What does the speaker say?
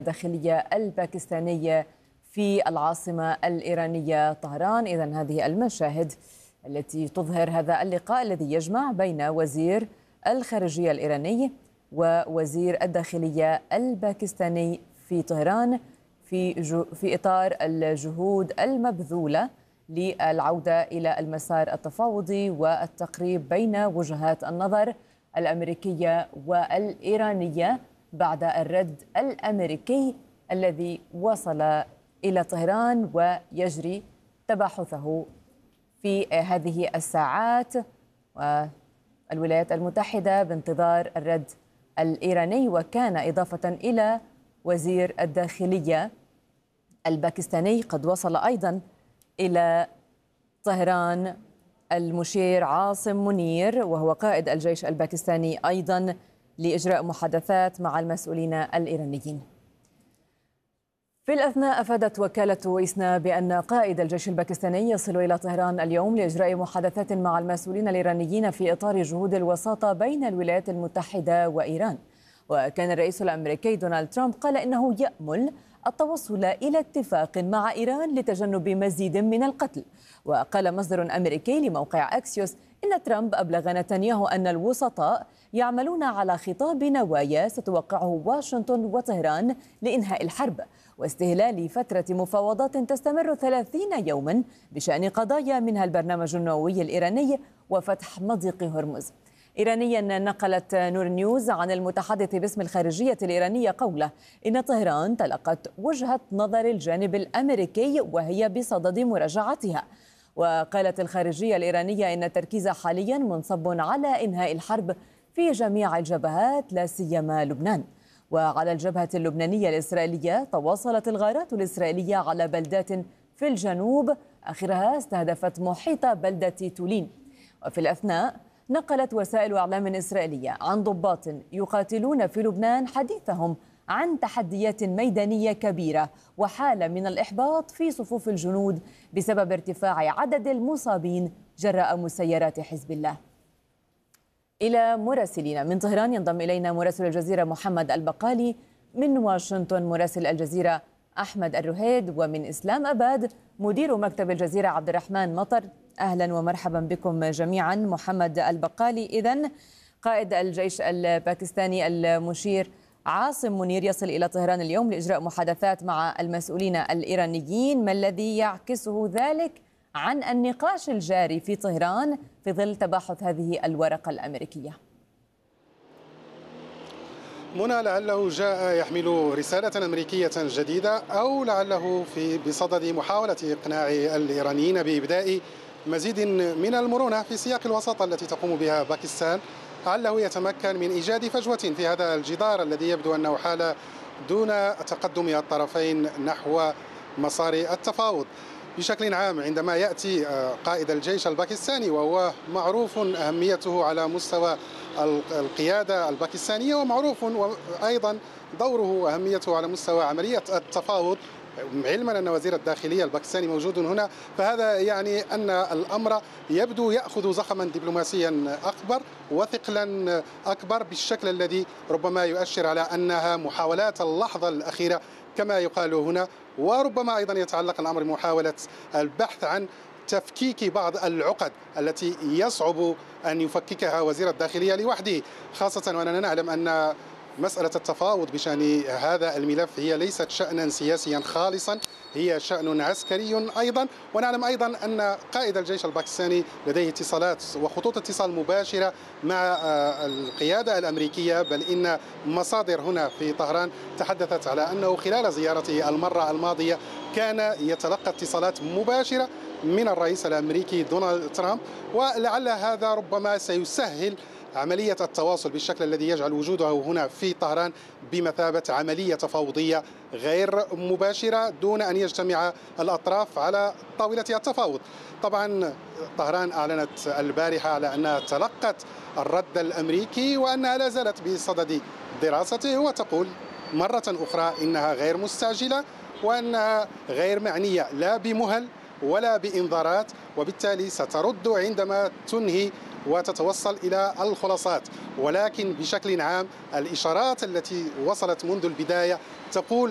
الداخلية الباكستانية في العاصمة الإيرانية طهران. إذن هذه المشاهد التي تظهر هذا اللقاء الذي يجمع بين وزير الخارجية الإيراني ووزير الداخلية الباكستاني في طهران في إطار الجهود المبذولة للعودة إلى المسار التفاوضي والتقريب بين وجهات النظر الأمريكية والإيرانية بعد الرد الأمريكي الذي وصل إلى طهران ويجري تباحثه في هذه الساعات، والولايات المتحدة بانتظار الرد الإيراني. وكان إضافة إلى وزير الداخلية الباكستاني قد وصل أيضا إلى طهران المشير عاصم منير، وهو قائد الجيش الباكستاني أيضا، لإجراء محادثات مع المسؤولين الإيرانيين. في الأثناء أفادت وكالة إسنا بأن قائد الجيش الباكستاني يصل إلى طهران اليوم لإجراء محادثات مع المسؤولين الإيرانيين في إطار جهود الوساطة بين الولايات المتحدة وإيران. وكان الرئيس الأمريكي دونالد ترامب قال إنه يأمل التوصل إلى اتفاق مع إيران لتجنب مزيد من القتل. وقال مصدر أمريكي لموقع أكسيوس إن ترامب أبلغ نتنياهو أن الوسطاء يعملون على خطاب نوايا ستوقعه واشنطن وطهران لإنهاء الحرب واستهلال فترة مفاوضات تستمر 30 يوما بشأن قضايا منها البرنامج النووي الإيراني وفتح مضيق هرمز. إيرانيا نقلت نور نيوز عن المتحدث باسم الخارجية الإيرانية قوله إن طهران تلقت وجهة نظر الجانب الأمريكي وهي بصدد مراجعتها. وقالت الخارجية الإيرانية إن التركيز حاليا منصب على إنهاء الحرب في جميع الجبهات لا سيما لبنان. وعلى الجبهة اللبنانية الإسرائيلية تواصلت الغارات الإسرائيلية على بلدات في الجنوب، آخرها استهدفت محيط بلدة تولين. وفي الأثناء نقلت وسائل إعلام إسرائيلية عن ضباط يقاتلون في لبنان حديثهم عن تحديات ميدانية كبيرة وحالة من الإحباط في صفوف الجنود بسبب ارتفاع عدد المصابين جراء مسيرات حزب الله. إلى مراسلين من طهران ينضم إلينا مراسل الجزيرة محمد البقالي، من واشنطن مراسل الجزيرة أحمد الرهيد، ومن إسلام أباد مدير مكتب الجزيرة عبد الرحمن مطر. أهلا ومرحبا بكم جميعا. محمد البقالي، إذن قائد الجيش الباكستاني المشير عاصم منير يصل إلى طهران اليوم لإجراء محادثات مع المسؤولين الإيرانيين، ما الذي يعكسه ذلك عن النقاش الجاري في طهران في ظل تباحث هذه الورقة الأمريكية؟ منى، لعله جاء يحمل رسالة أمريكية جديدة، أو لعله بصدد محاولة إقناع الإيرانيين بإبداء مزيد من المرونة في سياق الوساطة التي تقوم بها باكستان. لعله يتمكن من إيجاد فجوة في هذا الجدار الذي يبدو أنه حال دون تقدم الطرفين نحو مسار التفاوض. بشكل عام عندما يأتي قائد الجيش الباكستاني، وهو معروف أهميته على مستوى القيادة الباكستانية، ومعروف أيضا دوره وأهميته على مستوى عملية التفاوض، علما أن وزير الداخلية الباكستاني موجود هنا، فهذا يعني أن الأمر يبدو يأخذ زخما دبلوماسيا أكبر وثقلا أكبر، بالشكل الذي ربما يؤشر على أنها محاولات اللحظة الأخيرة كما يقال هنا. وربما أيضا يتعلق الأمر بمحاولة البحث عن تفكيك بعض العقد التي يصعب أن يفككها وزير الداخلية لوحده، خاصة وأننا نعلم أن مسألة التفاوض بشأن هذا الملف هي ليست شأنا سياسيا خالصا، هي شأن عسكري أيضا. ونعلم أيضا أن قائد الجيش الباكستاني لديه اتصالات وخطوط اتصال مباشرة مع القيادة الأمريكية، بل إن مصادر هنا في طهران تحدثت على أنه خلال زيارته المرة الماضية كان يتلقى اتصالات مباشرة من الرئيس الأمريكي دونالد ترامب. ولعل هذا ربما سيسهل عملية التواصل بالشكل الذي يجعل وجوده هنا في طهران بمثابة عملية تفاوضية غير مباشرة دون أن يجتمع الأطراف على طاولة التفاوض. طبعا طهران أعلنت البارحة على أنها تلقت الرد الأمريكي وأنها لا زالت بصدد دراسته، وتقول مرة أخرى إنها غير مستعجلة وأنها غير معنية لا بمهل ولا بإنذارات، وبالتالي سترد عندما تنهي وتتوصل إلى الخلاصات. ولكن بشكل عام الإشارات التي وصلت منذ البداية تقول